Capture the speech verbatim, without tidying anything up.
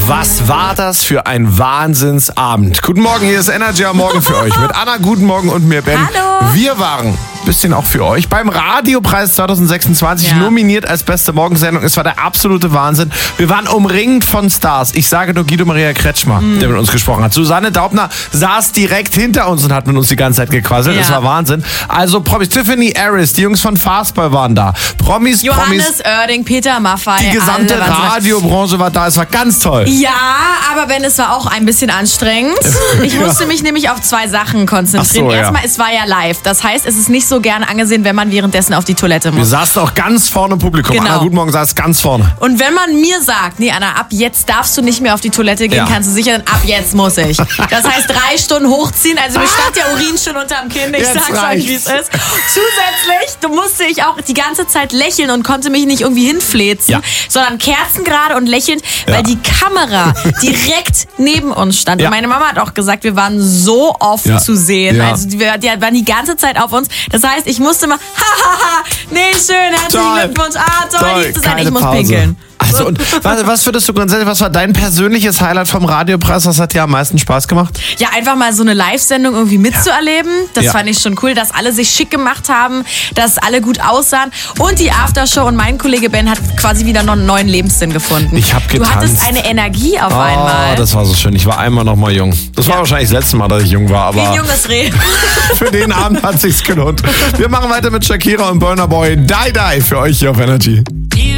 Was war das für ein Wahnsinnsabend? Guten Morgen, hier ist Energy am Morgen für euch. Mit Anna, guten Morgen und mir, Ben. Hallo. Wir waren, bisschen auch für euch, beim Radiopreis zwanzig sechsundzwanzig Ja. nominiert als beste Morgensendung. Es war der absolute Wahnsinn. Wir waren umringt von Stars. Ich sage nur Guido Maria Kretschmer, Mhm. der mit uns gesprochen hat. Susanne Daubner saß direkt hinter uns und hat mit uns die ganze Zeit gequasselt. Ja. Das war Wahnsinn. Also Promis, Tiffany Harris, die Jungs von Fastball waren da. Promis, Promis. Johannes Oerding, Peter Maffay. Die gesamte alle waren so- Radiobranche war da. Es war ganz toll. Ja, aber Ben, es war auch ein bisschen anstrengend. Ich musste mich nämlich auf zwei Sachen konzentrieren. Ach so, ja. Erstmal, es war ja live. Das heißt, es ist nicht so gern angesehen, wenn man währenddessen auf die Toilette Wir muss. saßen auch ganz vorne im Publikum. Genau. Anna, guten Morgen, saß ganz vorne. Und wenn man mir sagt, nee Anna, ab jetzt darfst du nicht mehr auf die Toilette gehen, Ja. kannst du sicher, ab jetzt muss ich. Das heißt, drei Stunden hochziehen, also mir stand der Urin schon unterm Kinn. Ich Jetzt sag's euch, reicht's. wie es ist. Zusätzlich, du musste ich auch die ganze Zeit lächeln und konnte mich nicht irgendwie hinfläzen, Ja. sondern kerzengerade und lächelnd, Ja. weil die Kamera direkt neben uns stand. Ja. Und meine Mama hat auch gesagt, wir waren so oft Ja. zu sehen. Ja. Also die, die waren die ganze Zeit auf uns. Das heißt, ich musste mal, hahaha, nee, schön, herzlichen Toll. Glückwunsch, ah, toll, Toll, hier zu sein, keine ich muss Pause. pinkeln. Also, und was, was würdest du grundsätzlich, was war dein persönliches Highlight vom Radiopreis? Was hat dir am meisten Spaß gemacht? Ja, einfach mal so eine Live-Sendung irgendwie mitzuerleben. Das Ja. fand ich schon cool, dass alle sich schick gemacht haben, dass alle gut aussahen. Und die Aftershow und mein Kollege Ben hat quasi wieder noch einen neuen Lebenssinn gefunden. Ich hab Du getanzt. hattest eine Energie auf einmal. Oh, das war so schön. Ich war einmal noch mal jung. Das war wahrscheinlich das letzte Mal, dass ich jung war, Wie ein aber junges Reh. für den Abend hat sich's gelohnt. Wir machen weiter mit Shakira und Burna Boy. Die Die für euch hier auf Energy.